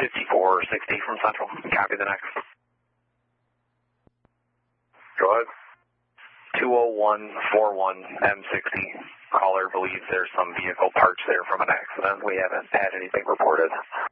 5460 from Central. Copy the next. Go ahead. 20141 M60. Caller believes there's some vehicle parked there from an accident. We haven't had anything reported.